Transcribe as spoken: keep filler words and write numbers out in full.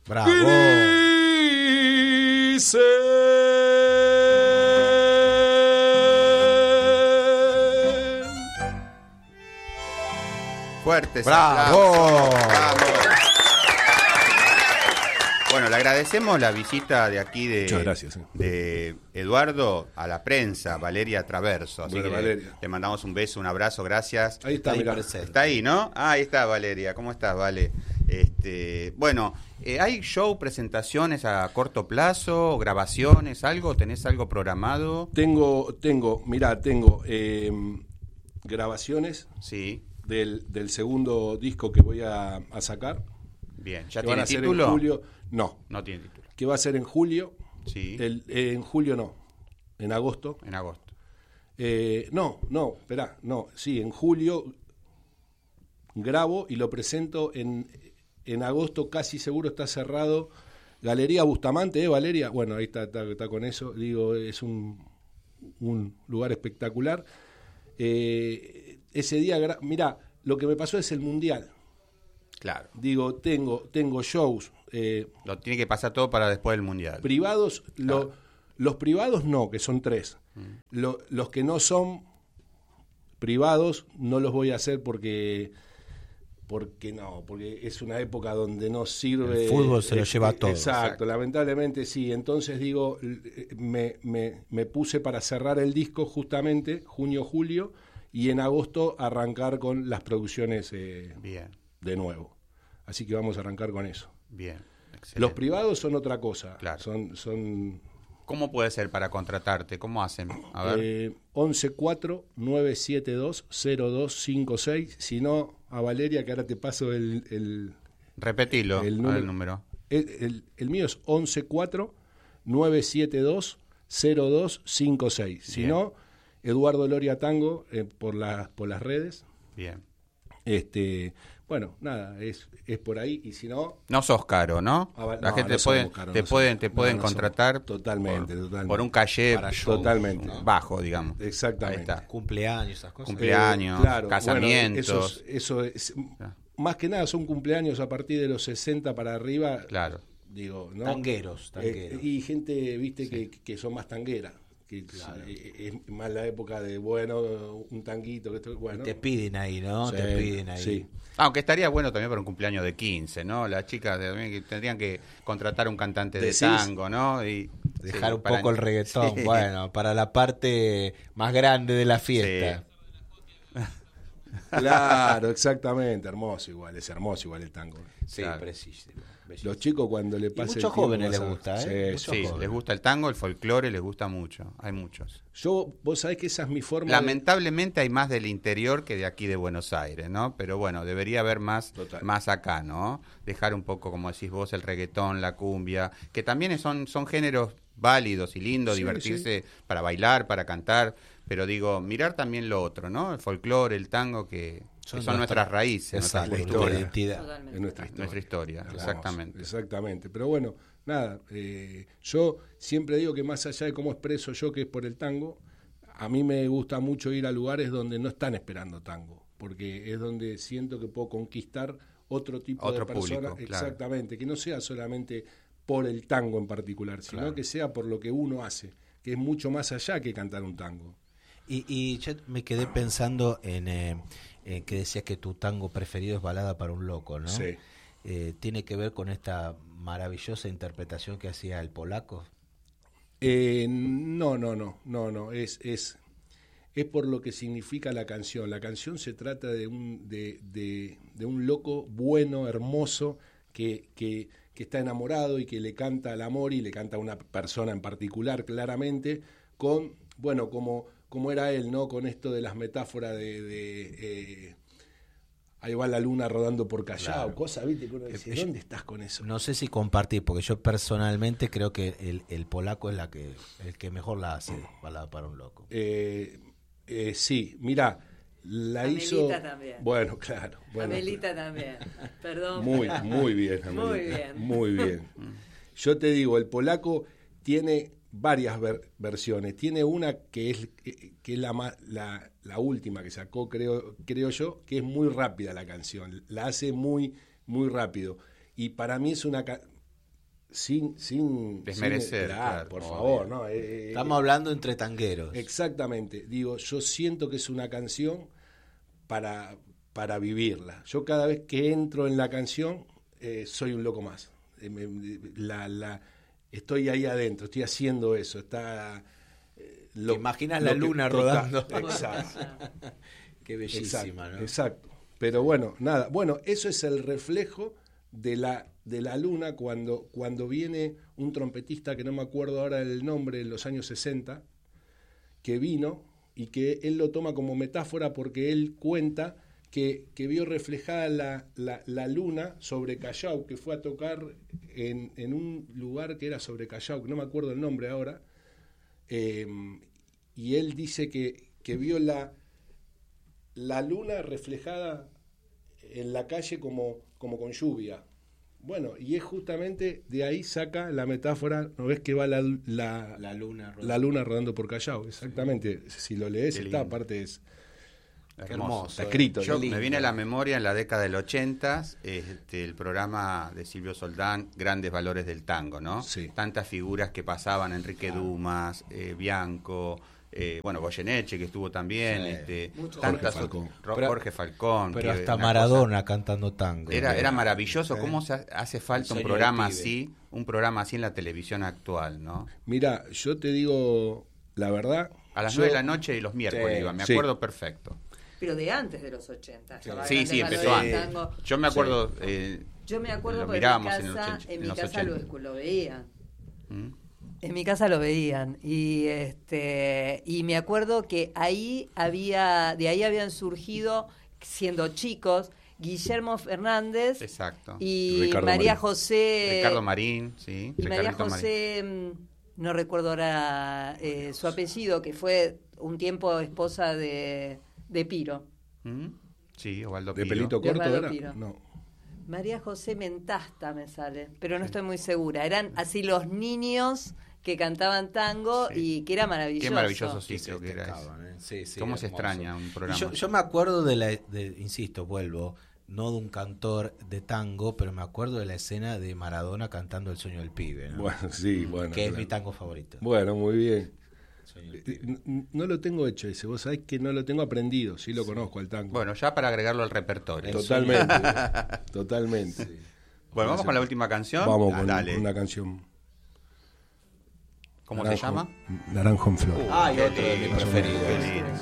Bravo. Dice... Fuertes ¡Bravo! aplausos. ¡Bravo! Bueno, le agradecemos la visita de aquí de, Muchas gracias, eh. de Eduardo a la prensa, Valeria Traverso. Así Bueno, que Valeria. Le, le mandamos un beso, un abrazo, gracias. Ahí está, Ahí mirá. presente. Está ahí, ¿no? Ah, ahí está Valeria. ¿Cómo estás, Vale? Este, bueno, eh, ¿hay show, presentaciones a corto plazo, grabaciones, algo? ¿Tenés algo programado? Tengo, tengo, mirá, tengo eh, grabaciones Sí, del, del segundo disco que voy a, a sacar. bien. ¿Ya que van tiene a ser título? en julio. No, No tiene título. que va a ser en julio. Sí, El, eh, en julio no, en agosto. en agosto. Eh, no, no, esperá, no, sí, en julio grabo y lo presento en, en agosto, casi seguro está cerrado. Galería Bustamante, ¿eh, Valeria? Bueno, ahí está, está, está con eso, digo, es un, un lugar espectacular. Eh, ese día, gra- mirá, lo que me pasó es el Mundial. Claro. Digo, tengo, tengo shows eh, Lo tiene que pasar todo para después del Mundial. privados, lo- los privados no, que son tres. Lo- los que no son privados no los voy a hacer porque porque no, porque es una época donde no sirve. El fútbol se lo lleva todo. Exacto, Exacto. lamentablemente sí. Entonces digo, me, me, me puse para cerrar el disco justamente, junio, julio, y en agosto arrancar con las producciones eh, Bien, de nuevo. Así que vamos a arrancar con eso. bien. Excelente. Los privados son otra cosa. Claro. Son, son ¿Cómo puede ser para contratarte? ¿Cómo hacen? A ver. eh, once cuatro nueve siete dos cero dos cinco seis. Si no, a Valeria, que ahora te paso el... el, Repetilo, el el número. número. el, el- el mío es once cuatro nueve siete dos cero dos cinco seis. Si Bien. no, Eduardo Loria Tango eh, por, la, por las redes. Bien. Este, bueno, nada, es, es por ahí. Y si no... No sos caro, ¿no? Ah, va- La no, gente no te puede, somos caros, te no pueden, somos- te no, pueden no somos. contratar Totalmente, por, totalmente. por un calle Para show, Totalmente. ¿no? bajo, digamos. Exactamente. Ahí está. Cumpleaños, esas cosas. Cumpleaños, Eh, claro, casamientos. bueno, eso es- eso es- Ah. más que nada son cumpleaños a partir de los sesenta para arriba. Claro. Digo, ¿no? Tangueros, Eh, tangueros. y gente, viste, que, que son más tangueras. Que eh, es más la época de, bueno, un tanguito. Que esto, bueno. Te piden ahí, ¿no? Sí, Te piden ahí. sí. Aunque estaría bueno también para un cumpleaños de quince, ¿no? Las chicas de- también que tendrían que contratar un cantante de Decís. tango, ¿no? Y Dejar sí, un para- poco el reggaetón, Sí. bueno, para la parte más grande de la fiesta. Claro, exactamente. Hermoso igual, es hermoso igual el tango. Sí, Claro. preciso. Los chicos cuando le pase muchos el tiempo jóvenes vas les a- gusta, Sí, ¿eh? sí. Muchos Sí, jóvenes. les gusta el tango, el folclore, les gusta mucho. Hay muchos. Yo, vos sabés que esa es mi forma de- Lamentablemente hay más del interior que de aquí de Buenos Aires, ¿no? Pero bueno, debería haber más, Total. más acá, ¿no? Dejar un poco, como decís vos, el reggaetón, la cumbia, que también son, son géneros válidos y lindos, Sí, divertirse para bailar, para cantar, pero digo, mirar también lo otro, ¿no? El folclore, el tango, que que son, nuestra- nuestras raíces, nuestra Exacto, cultura, nuestra identidad. Totalmente. en nuestra historia. nuestra historia, Hermoso, exactamente. Exactamente. Pero bueno, nada, eh, yo siempre digo que más allá de cómo expreso yo que es por el tango, a mí me gusta mucho ir a lugares donde no están esperando tango, porque es donde siento que puedo conquistar otro tipo Otro de personas. público, claro. Exactamente, que no sea solamente por el tango en particular, sino Claro. que sea por lo que uno hace, que es mucho más allá que cantar un tango. Y, y yo me quedé pensando en eh, eh, que decías que tu tango preferido es Balada para un Loco, ¿no? Sí. Eh, ¿Tiene que ver con esta maravillosa interpretación que hacía el polaco? Eh, no, no, no, no, no, es, es, es por lo que significa la canción. La canción se trata de un, de, de, de un loco bueno, hermoso, que, que, que está enamorado y que le canta al amor y le canta a una persona en particular, claramente, con, bueno, como, como era él, ¿no? Con esto de las metáforas de... de eh, ahí va la luna rodando por Callao, Claro. cosas, ¿viste? Que uno dice, Eh, ¿dónde estás con eso? No sé si compartir, porque yo personalmente creo que el, el polaco es la que el que mejor la hace, Balada para un Loco. Eh, eh, sí, mira, la Amelita hizo... también. Bueno, claro. Bueno, Amelita también. Perdón. Muy, pero- muy bien, Amelita. Muy bien. Muy bien. Yo te digo, el polaco tiene varias ver- versiones. Tiene una que es, que es la, ma- la, la última que sacó, creo, creo yo, que es muy rápida la canción. La hace muy, muy rápido. Y para mí es una... ca- sin, sin desmerecer, sin, claro, claro, por obvio. favor, ¿no? Eh, Estamos hablando entre tangueros. Exactamente. Digo, yo siento que es una canción para, para vivirla. Yo cada vez que entro en la canción, eh, soy un loco más. Eh, me, la, la, estoy ahí adentro, estoy haciendo eso. Está, eh, lo, ¿Te imaginas lo la que- luna total, rodando? Exacto. Qué bellísima, Exacto, ¿no? exacto. Pero bueno, nada. Bueno, eso es el reflejo de la, de la luna cuando, cuando viene un trompetista, que no me acuerdo ahora el nombre, en los años sesenta, que vino y que él lo toma como metáfora porque él cuenta que, que vio reflejada la, la, la luna sobre Callao, que fue a tocar en, en un lugar que era sobre Callao, que no me acuerdo el nombre ahora, eh, y él dice que, que vio la, la luna reflejada en la calle como, como con lluvia. Bueno, y es justamente de ahí saca la metáfora, ¿no ves que va la, la, La luna rodando. la luna rodando por Callao? Exactamente. Si lo lees, Qué está, lindo. aparte es... Qué hermoso. Está escrito. Yo, Qué lindo. me viene a la memoria en la década del ochenta, este, el programa de Silvio Soldán, Grandes Valores del Tango, ¿no? Sí. Tantas figuras que pasaban, Enrique Dumas, eh, Bianco, eh, bueno, Goyeneche, que estuvo también, Sí. este, Mucho. tantas Jorge Falcón. otras- Ro- Pero- Jorge Falcón. Pero que hasta una Maradona cosa- cantando tango. Era, era Eh, maravilloso ¿eh? cómo se ha- hace falta El un sueño programa del pibe. así, un programa así en la televisión actual, ¿no? Mira, yo te digo la verdad. A las yo- nueve de la noche y los miércoles Sí, iba, me sí. acuerdo perfecto. Pero de antes de los ochenta. estaba Sí, sí, Grandes empezó Valores antes. del Tango. Yo me acuerdo... eh, Yo me acuerdo lo porque en mi mirábamos en, el casa, ochenta, en mi los casa lo, ochenta. lo veían. ¿Mm? En mi casa lo veían y este y me acuerdo que ahí había de ahí habían surgido, siendo chicos, Guillermo Fernández Exacto. y Ricardo María Marín. José Ricardo Marín, sí. y María Ricardito Marín. José, mm, no recuerdo ahora eh, su apellido, que fue un tiempo esposa de, de Piro. ¿Mm? Sí, Osvaldo ¿De Piro. pelito De corto Osvaldo era? Piro. No. María José Mentasta me sale, pero no estoy muy segura. Eran así los niños que cantaban tango Sí. y que era maravilloso. Qué maravilloso Sí, sitio se que era ese. destacaban, ¿eh? Sí, sí, ¿Cómo se hermoso. extraña un programa? Y Yo, yo me acuerdo de la, de, insisto, vuelvo, no de un cantor de tango, pero me acuerdo de la escena de Maradona cantando El sueño del pibe, ¿no? Bueno, sí, bueno. que es claro. mi tango favorito. Bueno, muy bien. El sueño del Eh, pibe. n- No lo tengo hecho ese, vos sabés que no lo tengo aprendido, sí lo conozco al tango. Bueno, ya para agregarlo al repertorio. El totalmente, totalmente. Bueno, vamos con la última canción. Vamos Ah, con dale. una canción. ¿Cómo Naranjo- se llama? Naranjo en flor. Ay, Qué otro de mis lindo, preferidos. qué lindo.